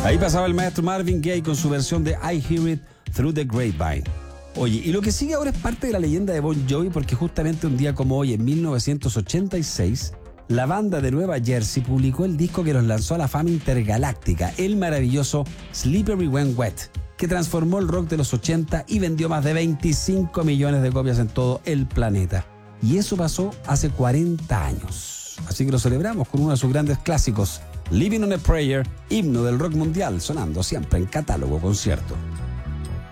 Ahí pasaba el maestro Marvin Gaye con su versión de I Hear It Through the Grapevine. Oye, y lo que sigue ahora es parte de la leyenda de Bon Jovi, porque justamente un día como hoy, en 1986, la banda de Nueva Jersey publicó el disco que los lanzó a la fama intergaláctica, el maravilloso Slippery When Wet, que transformó el rock de los 80 y vendió más de 25 millones de copias en todo el planeta. Y eso pasó hace 40 años. Así que lo celebramos con uno de sus grandes clásicos, Living on a Prayer, himno del rock mundial, sonando siempre en Catálogo Concierto.